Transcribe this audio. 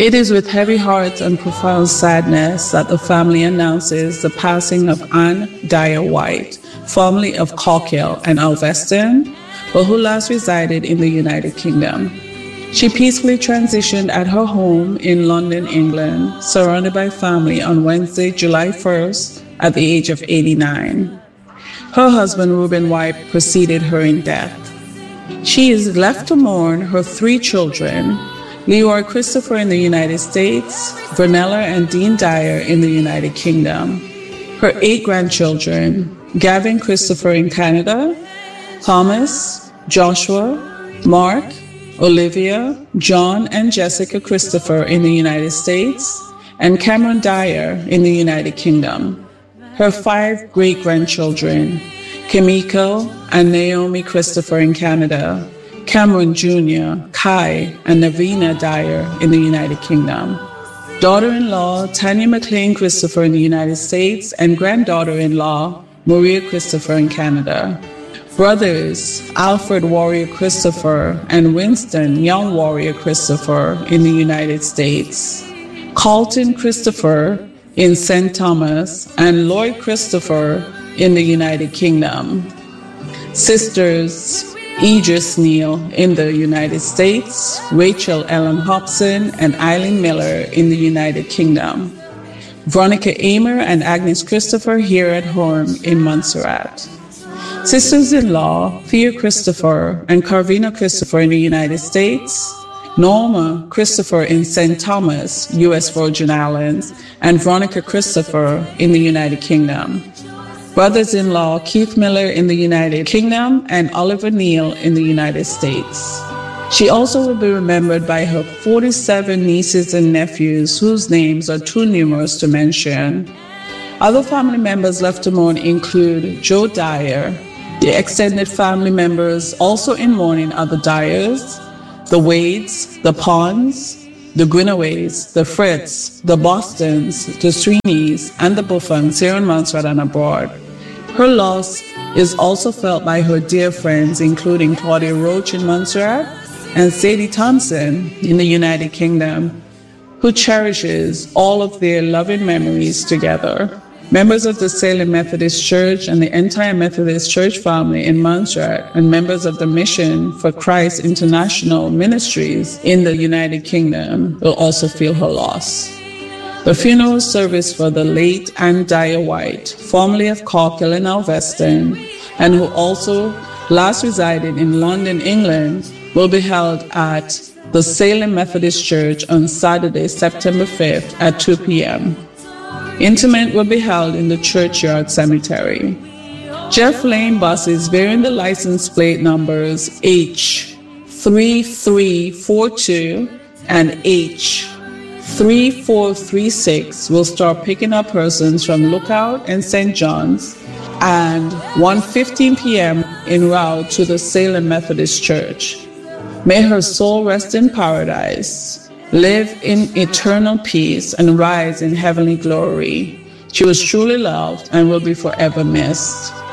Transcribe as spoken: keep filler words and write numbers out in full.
It is with heavy heart and profound sadness that the family announces the passing of Anne Dyer White, formerly of Cauchill and Alveston, but who last resided in the United Kingdom. She peacefully transitioned at her home in London, England, surrounded by family on Wednesday, July first, at the age of eighty-nine. Her husband, Reuben White, preceded her in death. She is left to mourn her three children, Leroy Christopher in the United States, Vernella and Dean Dyer in the United Kingdom, her eight grandchildren, Gavin Christopher in Canada, Thomas, Joshua, Mark, Olivia, John, and Jessica Christopher in the United States, and Cameron Dyer in the United Kingdom. Her five great-grandchildren, Kimiko and Naomi Christopher in Canada, Cameron Junior, Kai, and Navina Dyer in the United Kingdom. Daughter-in-law, Tanya McLean Christopher in the United States, and granddaughter-in-law, Maria Christopher in Canada. Brothers, Alfred Warrior Christopher and Winston Young Warrior Christopher in the United States. Carlton Christopher in Saint Thomas, and Lloyd Christopher in the United Kingdom. Sisters, Idris Neal in the United States, Rachel Ellen Hobson and Eileen Miller in the United Kingdom. Veronica Amer and Agnes Christopher here at home in Montserrat. Sisters-in-law, Thea Christopher and Carvina Christopher in the United States, Norma Christopher in Saint Thomas, U S Virgin Islands, and Veronica Christopher in the United Kingdom. Brothers-in-law, Keith Miller in the United Kingdom and Oliver Neal in the United States. She also will be remembered by her forty-seven nieces and nephews whose names are too numerous to mention. Other family members left to mourn include Joe Dyer. The extended family members also in mourning are the Dyers, the Wades, the Ponds, the Grinoways, the Fritz, the Bostons, the Sweeneys, and the Buffons here in Montserrat and abroad. Her loss is also felt by her dear friends, including Claudia Roach in Montserrat and Sadie Thompson in the United Kingdom, who cherishes all of their loving memories together. Members of the Salem Methodist Church and the entire Methodist Church family in Montserrat and members of the Mission for Christ International Ministries in the United Kingdom will also feel her loss. The funeral service for the late Anne Dyer White, formerly of Cauchill and Alveston, and who also last resided in London, England, will be held at the Salem Methodist Church on Saturday, September fifth at two p.m. Interment will be held in the Churchyard Cemetery. Jeff Lane buses bearing the license plate numbers H three three four two and H three four three six will start picking up persons from Lookout and Saint John's and one fifteen p.m. en route to the Salem Methodist Church. May her soul rest in paradise, live in eternal peace, and rise in heavenly glory. She was truly loved and will be forever missed.